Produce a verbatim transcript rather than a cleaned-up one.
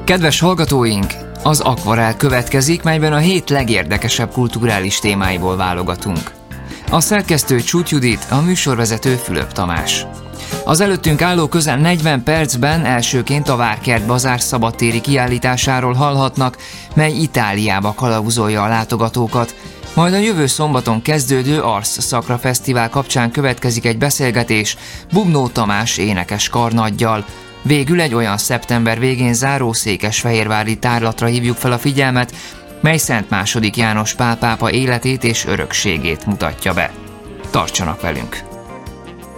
Kedves hallgatóink, az Akvarel következik, melyben a hét legérdekesebb kulturális témáiból válogatunk. A szerkesztő Csuth Judit, a műsorvezető Fülöp Tamás. Az előttünk álló közel negyven percben elsőként a Várkert Bazár szabadtéri kiállításáról hallhatnak, mely Itáliába kalauzolja a látogatókat, majd a jövő szombaton kezdődő Arsz Szakra Fesztivál kapcsán következik egy beszélgetés Bubnó Tamás énekes karnaggyal. Végül egy olyan szeptember végén záró székesfehérvári tárlatra hívjuk fel a figyelmet, mely Szent második János Pál pápa életét és örökségét mutatja be. Tartsanak velünk!